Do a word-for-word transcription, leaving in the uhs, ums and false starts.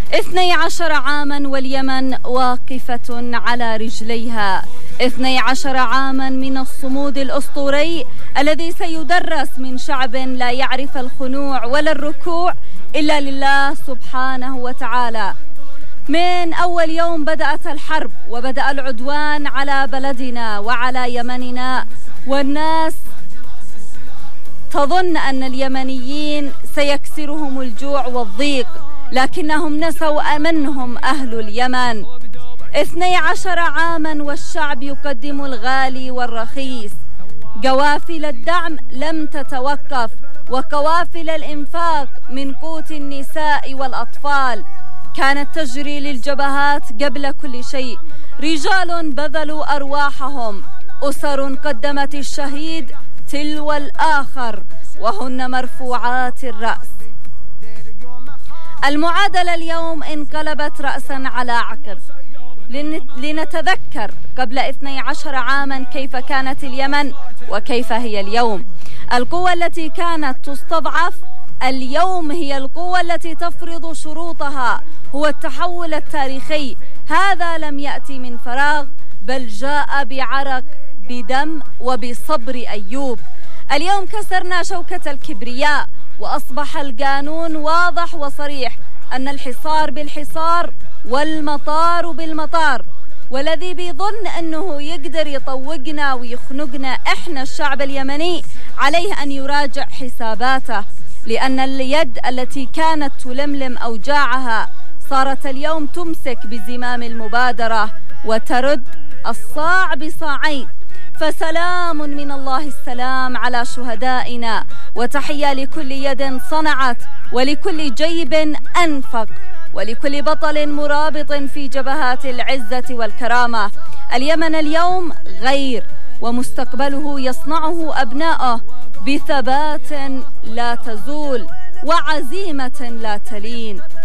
اثني عشر عاما واليمن واقفة على رجليها، اثني عشر عاما من الصمود الأسطوري الذي سيدرس من شعب لا يعرف الخنوع ولا الركوع إلا لله سبحانه وتعالى. من أول يوم بدأت الحرب وبدأ العدوان على بلدنا وعلى يمننا، والناس تظن أن اليمنيين سيكسرهم الجوع والضيق، لكنهم نسوا منهم أهل اليمن. اثني عشر عاما والشعب يقدم الغالي والرخيص، قوافل الدعم لم تتوقف، وقوافل الإنفاق من قوت النساء والأطفال كانت تجري للجبهات قبل كل شيء. رجال بذلوا أرواحهم، أسر قدمت الشهيد تلو الآخر وهن مرفوعات الرأس. المعادلة اليوم انقلبت رأسا على عقب. لنتذكر قبل اثني عشر عاما كيف كانت اليمن وكيف هي اليوم. القوة التي كانت تستضعف اليوم هي القوة التي تفرض شروطها. هو التحول التاريخي، هذا لم يأتي من فراغ، بل جاء بعرق، بدم، وبصبر أيوب. اليوم كسرنا شوكة الكبرياء، وأصبح القانون واضح وصريح أن الحصار بالحصار والمطار بالمطار. والذي بيظن أنه يقدر يطوقنا ويخنقنا إحنا الشعب اليمني عليه أن يراجع حساباته، لأن اليد التي كانت تلملم أوجاعها صارت اليوم تمسك بزمام المبادرة وترد الصاع بصاعين. فسلام من الله السلام على شهدائنا، وتحية لكل يد صنعت، ولكل جيب أنفق، ولكل بطل مرابط في جبهات العزة والكرامة. اليمن اليوم غير، ومستقبله يصنعه أبناؤه بثبات لا تزول وعزيمة لا تلين.